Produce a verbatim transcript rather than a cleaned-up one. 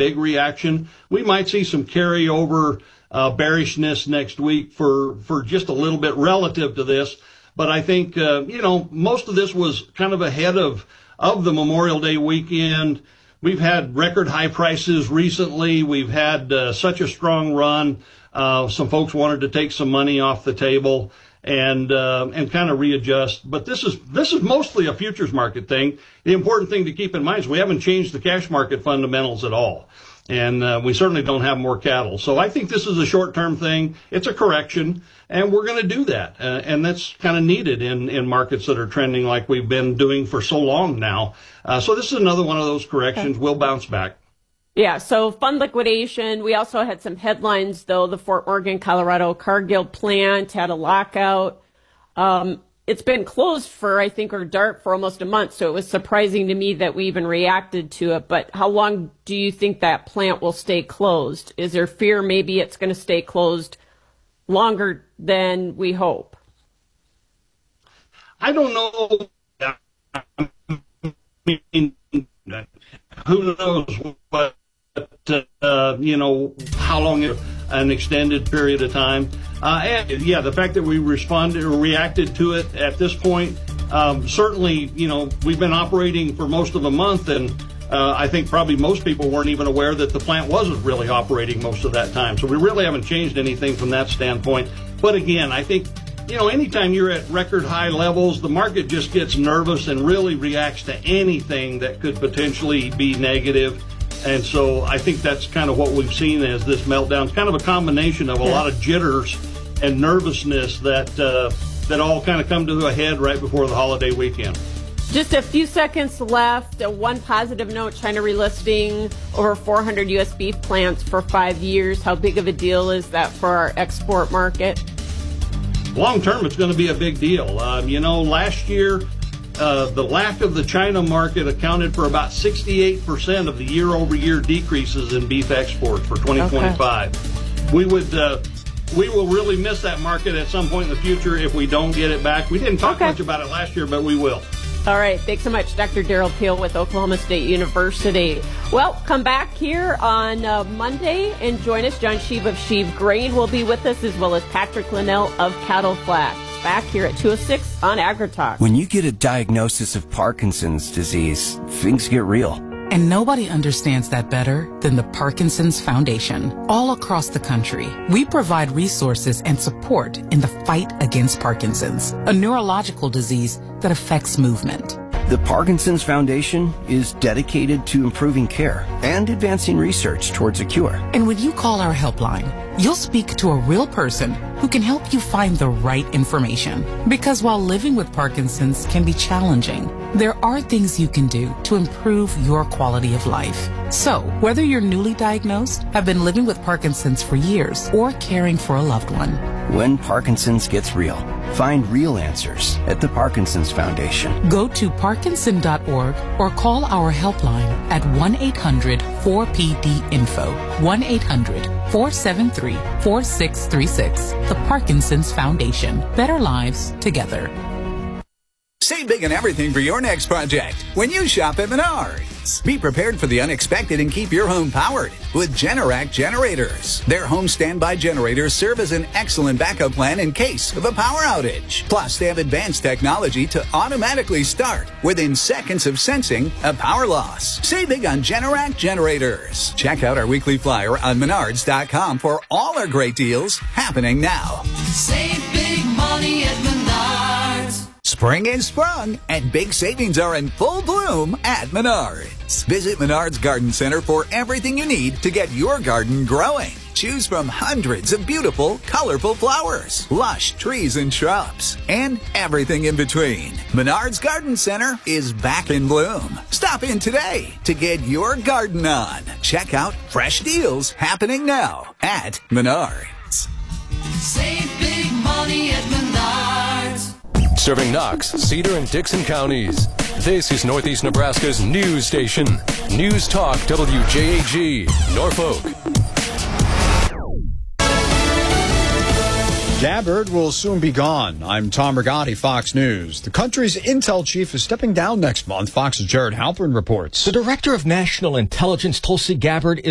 big reaction. We might see some carryover uh, bearishness next week for, for just a little bit relative to this. But I think, uh, you know, most of this was kind of ahead of, of the Memorial Day weekend. We've had record high prices recently. We've had uh, such a strong run. Uh, some folks wanted to take some money off the table and uh, and kind of readjust. But this is this is mostly a futures market thing. The important thing to keep in mind is we haven't changed the cash market fundamentals at all. And uh, we certainly don't have more cattle. So I think this is a short-term thing. It's a correction, and we're going to do that. Uh, and that's kind of needed in, in markets that are trending like we've been doing for so long now. Uh, so this is another one of those corrections. We'll bounce back. Yeah, so fund liquidation. We also had some headlines, though. The Fort Morgan, Colorado Cargill plant had a lockout. Um, it's been closed for, I think, or dark for almost a month, so it was surprising to me that we even reacted to it. But how long do you think that plant will stay closed? Is there fear maybe it's going to stay closed longer than we hope? I don't know. I mean, who knows what, uh, you know, how long it, an extended period of time. Uh, and yeah, the fact that we responded or reacted to it at this point, um, certainly, you know, we've been operating for most of a month, and uh, I think probably most people weren't even aware that the plant wasn't really operating most of that time. So we really haven't changed anything from that standpoint. But again, I think, you know, anytime you're at record high levels, the market just gets nervous and really reacts to anything that could potentially be negative. And so I think that's kind of what we've seen as this meltdown. It's kind of a combination of a lot of jitters and nervousness that uh, that all kind of come to a head right before the holiday weekend. Just a few seconds left. Uh, one positive note, China relisting over four hundred U S beef plants for five years. How big of a deal is that for our export market? Long term, it's going to be a big deal. Um, you know, last year, uh, the lack of the China market accounted for about sixty-eight percent of the year-over-year decreases in beef exports for twenty twenty-five. Okay. We would, uh, we will really miss that market at some point in the future if we don't get it back. We didn't talk okay. much about it last year, but we will. All right. Thanks so much, Doctor Darrell Peel with Oklahoma State University. Well, come back here on uh, Monday and join us. John Sheave of Sheave Grain will be with us, as well as Patrick Linnell of Cattle Flax. Back here at two oh six on AgriTalk. When you get a diagnosis of Parkinson's disease, things get real. And nobody understands that better than the Parkinson's Foundation. All across the country, we provide resources and support in the fight against Parkinson's, a neurological disease that affects movement. The Parkinson's Foundation is dedicated to improving care and advancing research towards a cure. And when you call our helpline, you'll speak to a real person who can help you find the right information. Because while living with Parkinson's can be challenging, there are things you can do to improve your quality of life. So, whether you're newly diagnosed, have been living with Parkinson's for years, or caring for a loved one, when Parkinson's gets real, find real answers at the Parkinson's Foundation. Go to parkinson dot org or call our helpline at one eight hundred four P D info, one eight hundred four seven three four six three six. The Parkinson's Foundation. Better lives together. Save big on everything for your next project when you shop at Menards. Be prepared for the unexpected and keep your home powered with Generac generators. Their home standby generators serve as an excellent backup plan in case of a power outage. Plus, they have advanced technology to automatically start within seconds of sensing a power loss. Save big on Generac generators. Check out our weekly flyer on menards dot com for all our great deals happening now. Save big money at Menards. Spring is sprung, and big savings are in full bloom at Menards. Visit Menards Garden Center for everything you need to get your garden growing. Choose from hundreds of beautiful, colorful flowers, lush trees and shrubs, and everything in between. Menards Garden Center is back in bloom. Stop in today to get your garden on. Check out fresh deals happening now at Menards. Save big money at Menards. Serving Knox, Cedar, and Dixon counties. This is Northeast Nebraska's news station. News Talk W J A G, Norfolk. Gabbard will soon be gone. I'm Tom Rigotti, Fox News. The country's intel chief is stepping down next month. Fox's Jared Halpern reports. The director of national intelligence, Tulsi Gabbard,